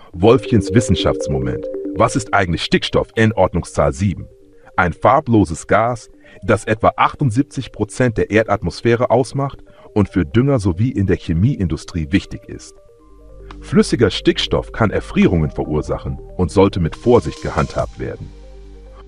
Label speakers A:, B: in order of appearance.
A: Wolfchens Wissenschaftsmoment. Was ist eigentlich Stickstoff, N-Ordnungszahl 7? Ein farbloses Gas, das etwa 78% der Erdatmosphäre ausmacht und für Dünger sowie in der Chemieindustrie wichtig ist. Flüssiger Stickstoff kann Erfrierungen verursachen und sollte mit Vorsicht gehandhabt werden.